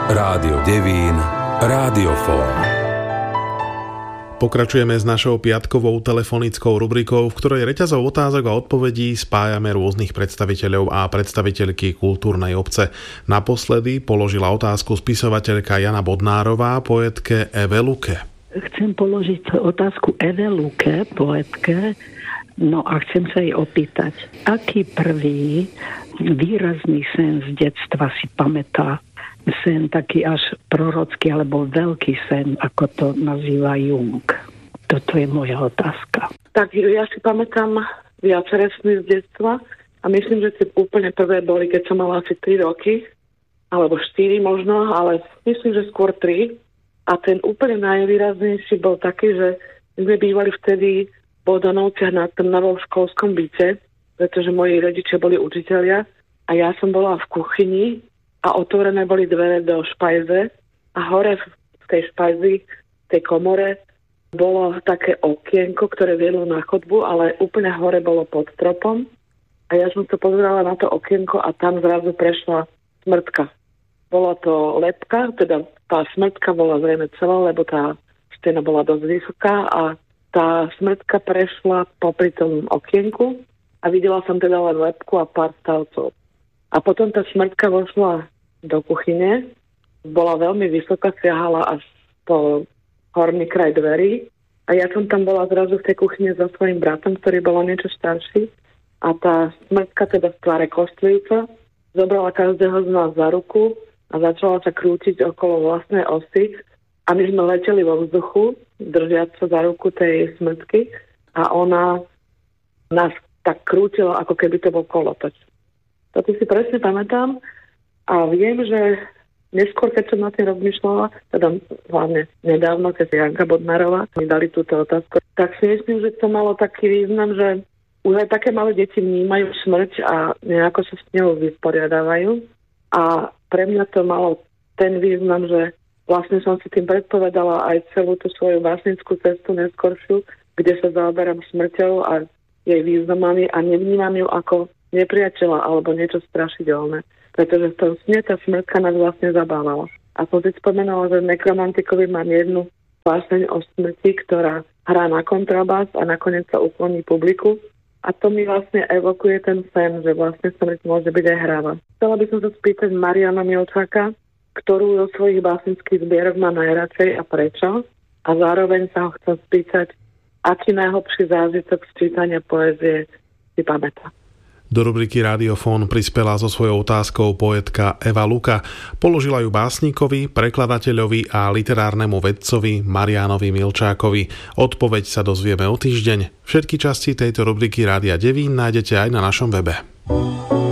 Rádio Devín, Rádiofón. Pokračujeme s našou piatkovou telefonickou rubrikou, v ktorej reťazou otázok a odpovedí spájame rôznych predstaviteľov a predstaviteľky kultúrnej obce. Naposledy položila otázku spisovateľka Jana Bodnárová poetke Eve Luke. Chcem položiť otázku Eve Luke, poetke, no a chcem sa jej opýtať, aký prvý výrazný sen z detstva si pamätá? Sen taký až prorocký alebo veľký sen, ako to nazýva Jung. Toto je moja otázka. Tak ja si pamätám viaceré sny z detstva a myslím, že tie úplne prvé boli, keď som mala asi 3 roky, alebo 4 možno, ale myslím, že skôr 3. A ten úplne najvýraznejší bol taký, že sme bývali vtedy v Bohdanovciach na Trnavou v školskom byte, pretože moji rodičia boli učitelia a ja som bola v kuchyni a otvorené boli dvere do špajze a hore v tej špajzi, v tej komore, bolo také okienko, ktoré viedlo na chodbu, ale úplne hore bolo pod stropom. A ja som sa pozerala na to okienko a tam zrazu prešla smrtka. Bola to lebka, teda tá smrtka bola zrejme celá, lebo tá stena bola dosť vysoká a tá smrtka prešla popri tom okienku a videla som teda len lebku a pár stavcov. A potom tá smrtka vošla do kuchyne, bola veľmi vysoká, siahala až po horný kraj dverí a ja som tam bola zrazu v tej kuchyne so svojím bratom, ktorý bol niečo starší a tá smrtka teda v tvare kostlivca zobrala každého z nás za ruku a začala sa krútiť okolo vlastnej osy a my sme leteli vo vzduchu, držiať sa za ruku tej smrtky a ona nás tak krútila, ako keby to bol kolotoč. Toto si presne pamätám a viem, že neskôr, keď som na tým rozmýšľala, teda hlavne nedávno, keď Janka Bodnárová mi dali túto otázku, tak si myslím, že to malo taký význam, že už aj také malé deti vnímajú smrť a nejako sa s ňou vysporiadávajú. A pre mňa to malo ten význam, že vlastne som si tým predpovedala aj celú tú svoju básnickú cestu neskoršiu, kde sa zaoberám smrťou a jej významami a nevnímam ju ako nepriateľa alebo niečo strašidelné. Pretože v tom sne tá smrtka nás vlastne zabávala. A som si spomenula, že v Nekromantikovi mám jednu báseň o smrti, ktorá hrá na kontrabás a nakoniec sa ukloní publiku. A to mi vlastne evokuje ten sen, že vlastne smrť môže byť aj hráva. Chcela by som sa spýtať Mariana Milčáka, ktorú zo svojich básnických zbierok má najradšej a prečo. A zároveň sa ho chcem spýtať, aký najhlbší zážitok z čítania poézie si pamätá. Do rubriky Rádiofón prispela so svojou otázkou poetka Eva Luka. Položila ju básnikovi, prekladateľovi a literárnemu vedcovi Marianovi Milčákovi. Odpoveď sa dozvieme o týždeň. Všetky časti tejto rubriky Rádia Devín nájdete aj na našom webe.